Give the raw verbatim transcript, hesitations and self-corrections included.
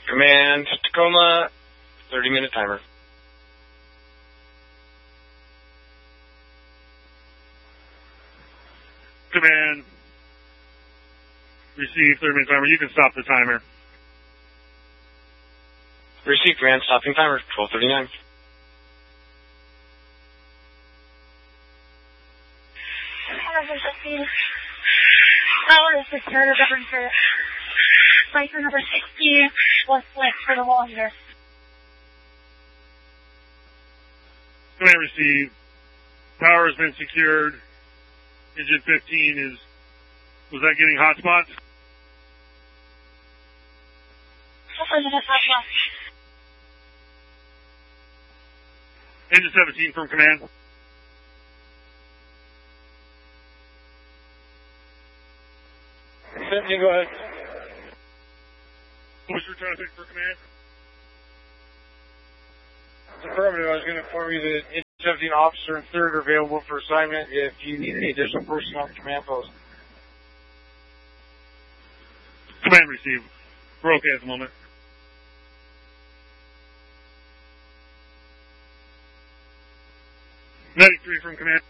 Command, Tacoma, thirty minute timer. Command, receive thirty minute timer. You can stop the timer. Receive, command, stopping timer, twelve thirty-nine. Tower is secured or governed for flight number sixty, was split for the wall here. Command receive. Tower has been secured. Engine fifteen is, was that getting hot spots? Engine seventeen from command. seventeen, go ahead. Booster traffic for command. Affirmative. I was going to inform you that Engine seventeen officer and third are available for assignment if you need any additional personnel on the command post. Command receive. We're okay at the moment. ninety-three from command.